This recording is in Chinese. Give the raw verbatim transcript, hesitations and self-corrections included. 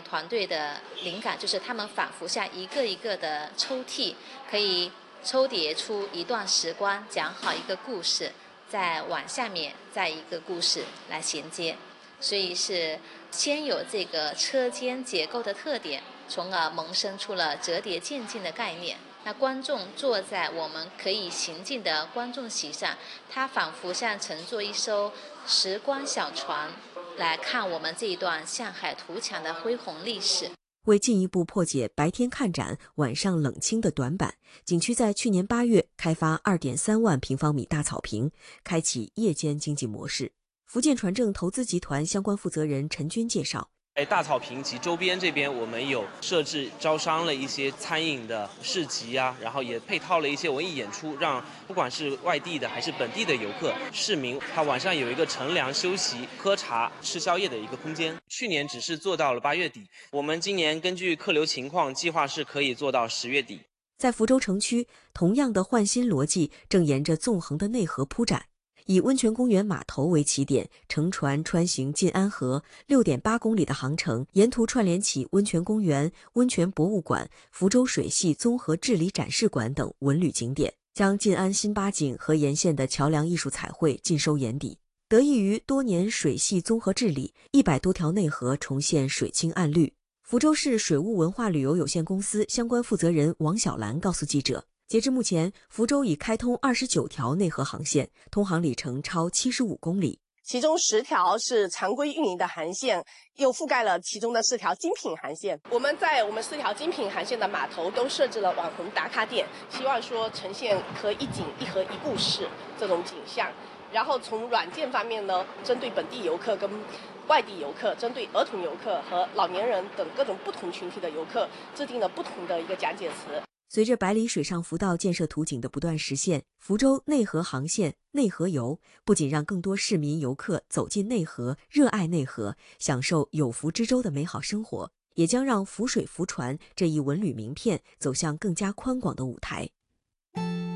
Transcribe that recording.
团队的灵感，就是他们仿佛像一个一个的抽屉，可以抽叠出一段时光，讲好一个故事，再往下面再一个故事来衔接。所以是先有这个车间结构的特点，从而萌生出了折叠渐进的概念。那观众坐在我们可以行进的观众席上，他仿佛像乘坐一艘时光小船，来看我们这一段向海图强的恢宏历史。 为进一步破解白天看展、晚上冷清的短板，景区在去年八月开发 二点三万平方米大草坪，开启夜间经济模式。福建传政投资集团相关负责人陈军介绍， 在大草坪及周边这边，我们有设置招商了一些餐饮的市集啊，然后也配套了一些文艺演出，让不管是外地的还是本地的游客、市民，他晚上有一个乘凉休息、喝茶、吃宵夜的一个空间。去年只是做到了八月底，我们今年根据客流情况，计划是可以做到十月底。 在福州城区，同样的换新逻辑正沿着纵横的内河铺展。以温泉公园码头为起点，乘船穿行晋安河 六点八公里的航程，沿途串联起温泉公园、温泉博物馆、福州水系综合治理展示馆等文旅景点，将晋安新八景和沿线的桥梁艺术彩绘尽收眼底。得益于多年水系综合治理，一百多条内河重现水清岸绿。福州市水务文化旅游有限公司相关负责人王小兰告诉记者，截至目前，福州已开通二十九条内河航线，通航里程超七十五公里， 其中十条是常规运营的航线，又覆盖了其中的四条精品航线。我们在我们四条精品航线的码头都设置了网红打卡点，希望说呈现一河一景、一河一故事这种景象。然后从软件方面呢，针对本地游客跟外地游客，针对儿童游客和老年人等各种不同群体的游客，制定了不同的一个讲解词。 随着百里水上浮道建设图景的不断实现，福州内河航线内河游不仅让更多市民游客走进内河，热爱内河，享受有福之州的美好生活，也将让浮水浮船这一文旅名片走向更加宽广的舞台。